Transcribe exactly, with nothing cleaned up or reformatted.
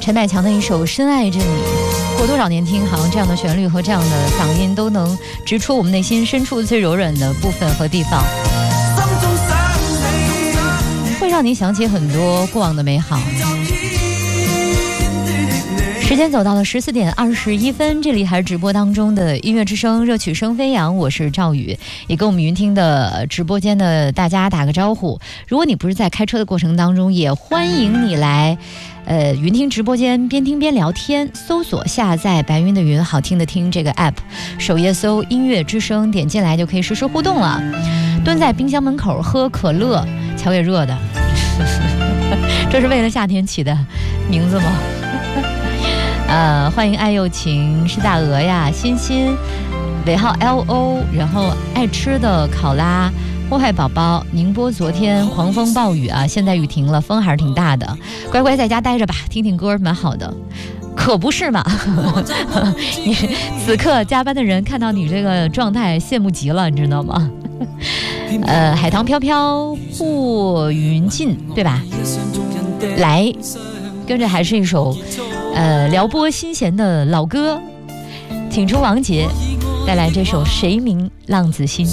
陈百强的一首《深爱着你》，过多少年听，好像这样的旋律和这样的嗓音都能直戳我们内心深处最柔软的部分和地方，会让你想起很多过往的美好。时间走到了十四点二十一分，这里还是直播当中的音乐之声，热曲声飞扬，我是赵宇，也跟我们云听的直播间的大家打个招呼。如果你不是在开车的过程当中，也欢迎你来呃，云听直播间边听边聊天，搜索下载白云的云好听的听这个 app， 首页搜音乐之声，点进来就可以实时互动了。蹲在冰箱门口喝可乐，瞧也热的这是为了夏天起的名字吗？呃，欢迎爱又情，是大鹅呀，欣欣，尾号 L O， 然后爱吃的考拉，祸害宝宝，宁波昨天狂风暴雨啊，现在雨停了，风还是挺大的，乖乖在家待着吧，听听歌蛮好的。可不是嘛你此刻加班的人看到你这个状态羡慕极了，你知道吗？呃，海棠飘飘步云尽，对吧？来，跟着还是一首呃撩拨心弦的老歌，请出王杰带来这首谁明浪子心。